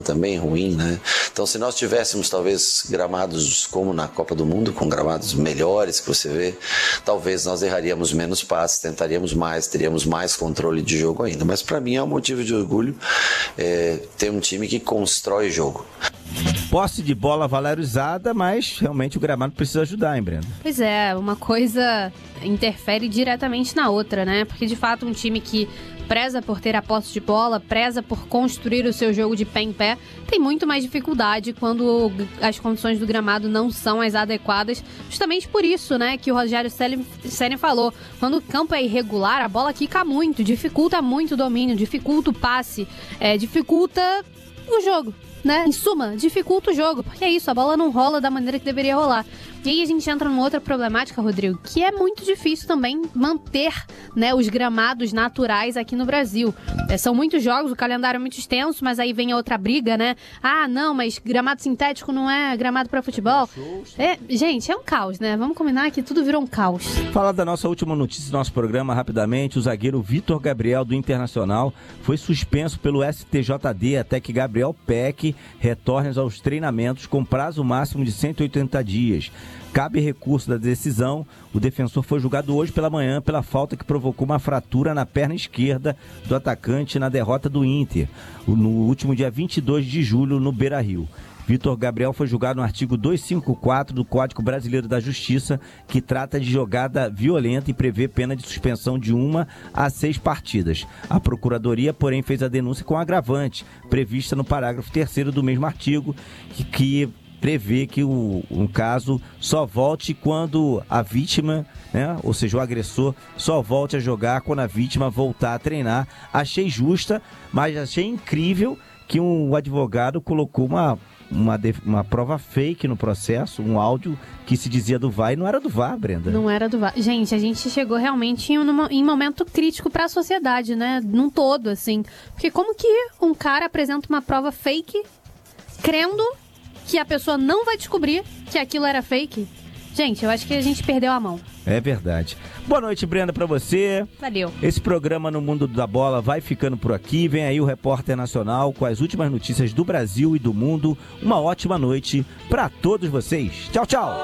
também ruim, né? Então, se nós tivéssemos talvez gramados como na Copa do Mundo, com gramados melhores que você vê, talvez nós erraríamos menos passes, tentaríamos mais, teríamos mais controle de jogo ainda. Mas para mim é um motivo de orgulho ter um time que constrói jogo. Posse de bola valorizada, mas realmente o gramado precisa ajudar, hein, Brenda? Pois é, uma coisa interfere diretamente na outra, né? Porque de fato um time que preza por ter a posse de bola, preza por construir o seu jogo de pé em pé, tem muito mais dificuldade quando as condições do gramado não são as adequadas. Justamente por isso, né, que o Rogério Ceni falou, quando o campo é irregular, a bola quica muito, dificulta muito o domínio, dificulta o passe, dificulta o jogo, né? Em suma, dificulta o jogo, porque é isso, a bola não rola da maneira que deveria rolar. E aí a gente entra numa outra problemática, Rodrigo, que é muito difícil também manter, né, os gramados naturais aqui no Brasil. São muitos jogos, o calendário é muito extenso, mas aí vem a outra briga, né? Ah, não, mas gramado sintético não é gramado para futebol. Gente, é um caos, né? Vamos combinar que tudo virou um caos. Falar da nossa última notícia do nosso programa rapidamente, o zagueiro Vitor Gabriel do Internacional foi suspenso pelo STJD até que Gabriel Peck retorne aos treinamentos com prazo máximo de 180 dias. Cabe recurso da decisão. O defensor foi julgado hoje pela manhã pela falta que provocou uma fratura na perna esquerda do atacante na derrota do Inter, no último dia 22 de julho, no Beira-Rio. Vitor Gabriel foi julgado no artigo 254 do Código Brasileiro da Justiça, que trata de jogada violenta e prevê pena de suspensão de 1 a 6 partidas. A Procuradoria, porém, fez a denúncia com agravante, prevista no parágrafo 3º do mesmo artigo, que prevê que um caso só volte quando a vítima, né, ou seja, o agressor, só volte a jogar quando a vítima voltar a treinar. Achei justa, mas achei incrível que um advogado colocou uma prova fake no processo, um áudio que se dizia do VAR e não era do VAR, Brenda. Não era do VAR. Gente, a gente chegou realmente em momento crítico para a sociedade, né? Num todo, assim. Porque como que um cara apresenta uma prova fake crendo que a pessoa não vai descobrir que aquilo era fake? Gente, eu acho que a gente perdeu a mão. É verdade. Boa noite, Brenda, pra você. Valeu. Esse programa No Mundo da Bola vai ficando por aqui. Vem aí o Repórter Nacional com as últimas notícias do Brasil e do mundo. Uma ótima noite pra todos vocês. Tchau, tchau.